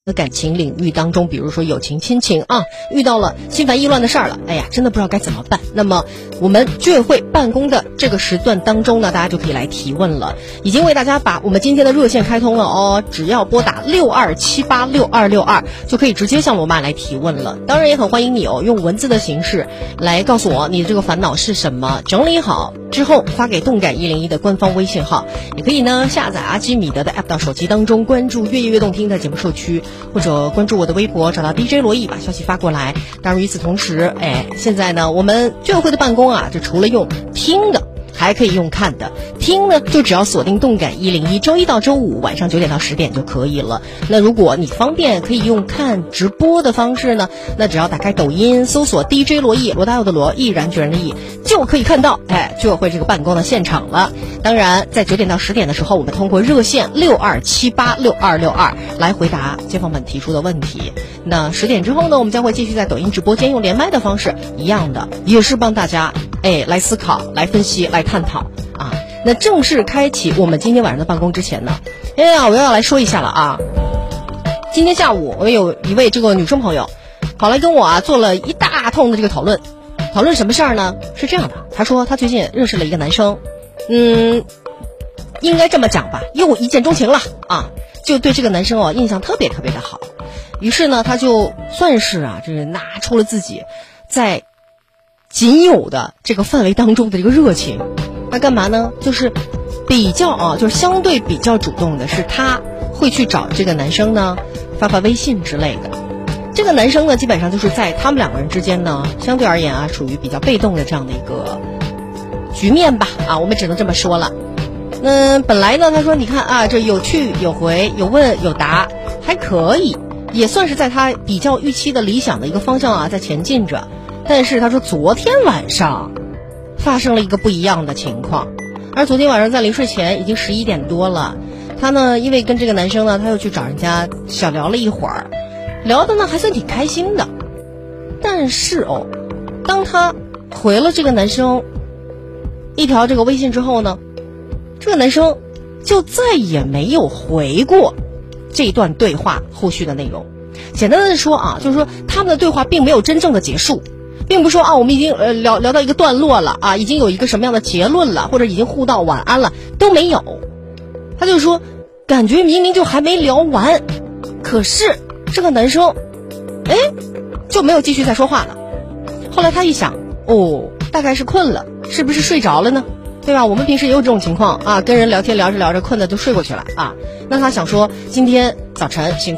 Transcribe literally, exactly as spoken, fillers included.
感情领域当中，比如说友情、亲情啊，遇到了心烦意乱的事儿了，哎呀，真的不知道该怎么办。那么我们居委会办公的这个时段当中呢，大家就可以来提问了。已经为大家把我们今天的热线开通了哦，只要拨打六二七八六二六二就可以直接向我们来提问了。当然也很欢迎你哦，用文字的形式来告诉我你的这个烦恼是什么，整理好之后发给动感一零一的官方微信号，也可以呢下载阿基米德的 app 到手机当中，关注越夜越动听的节目社区，或者关注我的微博，找到 D J 罗毅，把消息发过来。当然与此同时，哎，现在呢我们居委会的办公啊，就除了用听的，还可以用看的。听呢就只要锁定动感一零一，周一到周五晚上九点到十点就可以了。那如果你方便可以用看直播的方式呢，那只要打开抖音搜索 D J 罗毅，罗大佑的罗，毅然决然的毅，就可以看到哎居委会这个办公的现场了。当然在九点到十点的时候，我们通过热线六二七八六二六二来回答街坊们提出的问题。那十点之后呢，我们将会继续在抖音直播间用连麦的方式，一样的也是帮大家哎来思考、来分析、来探讨啊。那正式开启我们今天晚上的办公之前呢，哎呀，我要来说一下了啊。今天下午我有一位这个女生朋友跑来跟我啊做了一大通的这个讨论。讨论什么事儿呢？是这样的，她说她最近认识了一个男生，嗯，应该这么讲吧，又一见钟情了啊，就对这个男生哦印象特别特别的好。于是呢，她就算是啊，这是拿出了自己在仅有的这个范围当中的这个热情。那干嘛呢？就是比较啊，就是相对比较主动的是她会去找这个男生呢发发微信之类的。这个男生呢基本上就是在他们两个人之间呢相对而言啊属于比较被动的这样的一个局面吧啊，我们只能这么说了。那本来呢他说你看啊，这有去有回有问有答，还可以，也算是在他比较预期的理想的一个方向啊在前进着。但是他说昨天晚上发生了一个不一样的情况，而昨天晚上在临睡前已经十一点多了，他呢因为跟这个男生呢他又去找人家小聊了一会儿，聊的呢还算挺开心的。但是哦，当他回了这个男生一条这个微信之后呢，这个男生就再也没有回过这一段对话后续的内容。简单的说啊，就是说他们的对话并没有真正的结束，并不是说啊我们已经呃聊聊到一个段落了啊，已经有一个什么样的结论了，或者已经互道晚安了，都没有。他就说感觉明明就还没聊完，可是这个男生哎就没有继续再说话了。后来他一想，哦，大概是困了，是不是睡着了呢？对吧？我们平时也有这种情况啊，跟人聊天聊着聊着困的就睡过去了啊。那他想说今天早晨醒